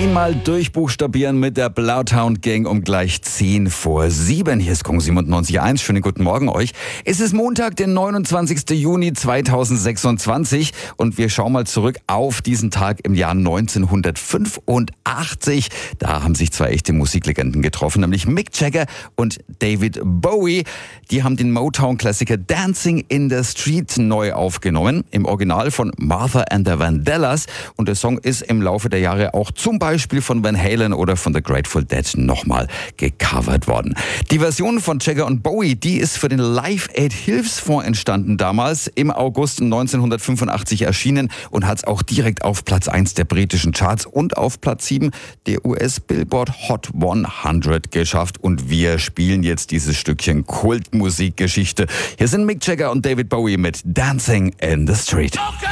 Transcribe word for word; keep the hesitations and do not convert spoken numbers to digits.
Einmal durchbuchstabieren mit der Bloodhound Gang um gleich zehn vor sieben. Hier ist Kong siebenundneunzig Komma eins. Schönen guten Morgen euch. Es ist Montag, der neunundzwanzigsten Juni zweitausendsechsundzwanzig und wir schauen mal zurück auf diesen Tag im Jahr neunzehnhundertfünfundachtzig. Da haben sich zwei echte Musiklegenden getroffen, nämlich Mick Jagger und David Bowie. Die haben den Motown-Klassiker Dancing in the Street neu aufgenommen, im Original von Martha and the Vandellas. Und der Song ist im Laufe der Jahre auch zum Beispiel von Van Halen oder von The Grateful Dead nochmal gecovert worden. Die Version von Jagger und Bowie, die ist für den Live Aid Hilfsfonds entstanden damals, im August neunzehnhundertfünfundachtzig erschienen und hat es auch direkt auf Platz eins der britischen Charts und auf Platz sieben der U S Billboard Hot hundert geschafft. Und wir spielen jetzt dieses Stückchen Kultmusikgeschichte. Hier sind Mick Jagger und David Bowie mit Dancing in the Street.